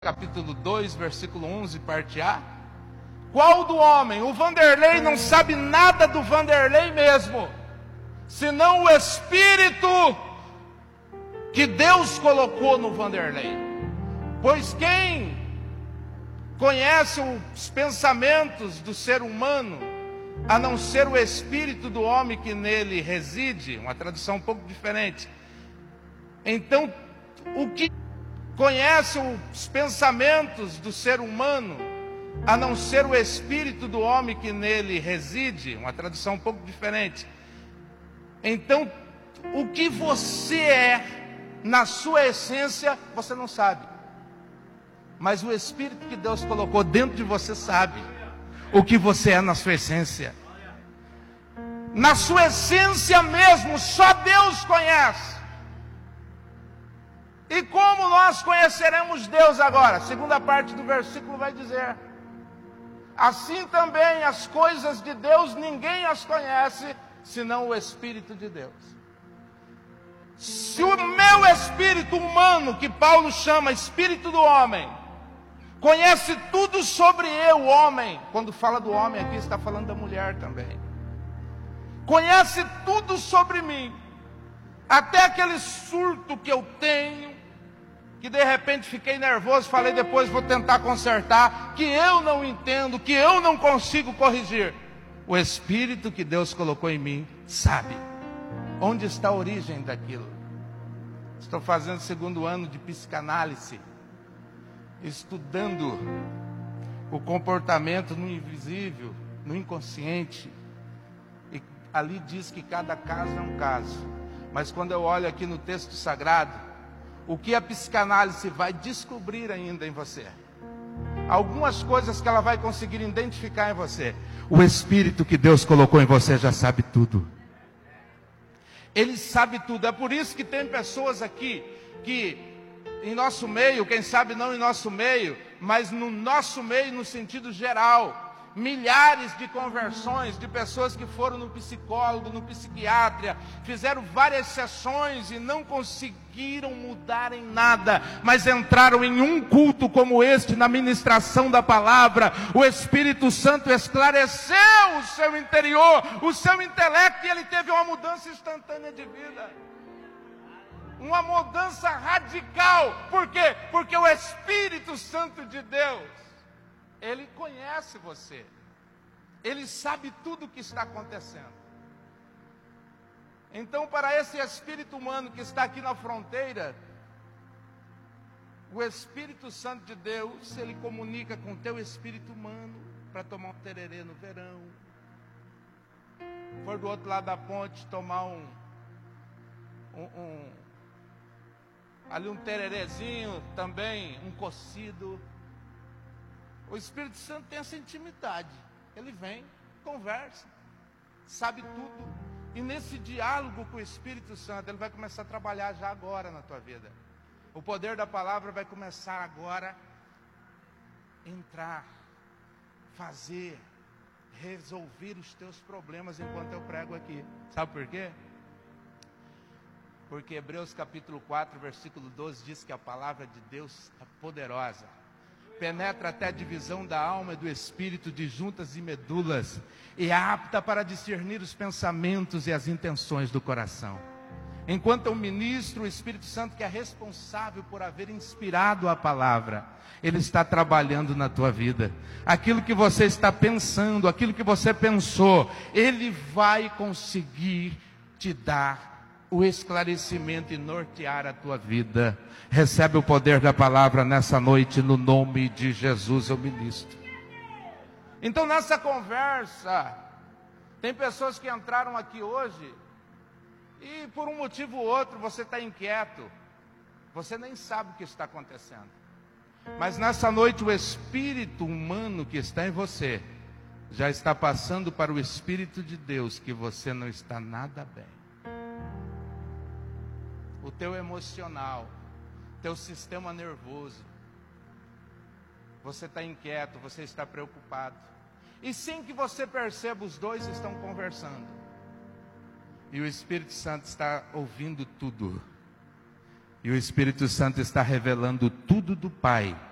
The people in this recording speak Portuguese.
capítulo 2, versículo 11, parte A. Qual do homem? O Vanderlei não sabe nada do Vanderlei mesmo, senão o Espírito que Deus colocou no Vanderlei. Pois quem conhece os pensamentos do ser humano, a não ser o Espírito do homem que nele reside? Uma tradução um pouco diferente. Então, o que conhece os pensamentos do ser humano, a não ser o Espírito do homem que nele reside? Uma tradução um pouco diferente. Então, o que você é, na sua essência, você não sabe. Mas o Espírito que Deus colocou dentro de você sabe o que você é na sua essência. Na sua essência mesmo, só Deus conhece. E como nós conheceremos Deus agora? A segunda parte do versículo vai dizer: assim também as coisas de Deus ninguém as conhece, senão o Espírito de Deus. Se o meu espírito humano, que Paulo chama espírito do homem, conhece tudo sobre eu, homem, quando fala do homem aqui está falando da mulher também, conhece tudo sobre mim, até aquele surto que eu tenho, que de repente fiquei nervoso, falei depois vou tentar consertar, que eu não entendo, que eu não consigo corrigir. O Espírito que Deus colocou em mim sabe onde está a origem daquilo. Estou fazendo o segundo ano de psicanálise, estudando o comportamento no invisível, no inconsciente. E ali diz que cada caso é um caso. Mas quando eu olho aqui no texto sagrado, o que a psicanálise vai descobrir ainda em você? Algumas coisas que ela vai conseguir identificar em você. O Espírito que Deus colocou em você já sabe tudo. Ele sabe tudo. É por isso que tem pessoas aqui que em nosso meio, quem sabe não em nosso meio, mas no nosso meio no sentido geral, milhares de conversões de pessoas que foram no psicólogo, no psiquiatra, fizeram várias sessões e não conseguiram mudar em nada, mas entraram em um culto como este, na ministração da palavra. O Espírito Santo esclareceu o seu interior, o seu intelecto, e ele teve uma mudança instantânea de vida. Uma mudança radical. Por quê? Porque o Espírito Santo de Deus, ele conhece você. Ele sabe tudo o que está acontecendo. Então, para esse espírito humano que está aqui na fronteira, o Espírito Santo de Deus, ele comunica com o teu espírito humano para tomar um tererê no verão. For do outro lado da ponte tomar ali um tererezinho também, um cocido. O Espírito Santo tem essa intimidade. Ele vem, conversa, sabe tudo. E nesse diálogo com o Espírito Santo, ele vai começar a trabalhar já agora na tua vida. O poder da palavra vai começar agora a entrar, fazer, resolver os teus problemas enquanto eu prego aqui. Sabe por quê? Porque Hebreus capítulo 4, versículo 12 diz que a palavra de Deus é poderosa, penetra até a divisão da alma e do espírito, de juntas e medulas, e é apta para discernir os pensamentos e as intenções do coração. Enquanto eu ministro, o Espírito Santo, que é responsável por haver inspirado a palavra, ele está trabalhando na tua vida. Aquilo que você está pensando, aquilo que você pensou, ele vai conseguir te dar o esclarecimento e nortear a tua vida. Recebe o poder da palavra nessa noite, no nome de Jesus eu ministro. Então, nessa conversa, tem pessoas que entraram aqui hoje e por um motivo ou outro você está inquieto, você nem sabe o que está acontecendo. Mas nessa noite o espírito humano que está em você já está passando para o Espírito de Deus, que você não está nada bem. O teu emocional, teu sistema nervoso, você está inquieto, você está preocupado. E sem que você perceba, os dois estão conversando. E o Espírito Santo está ouvindo tudo. E o Espírito Santo está revelando tudo do Pai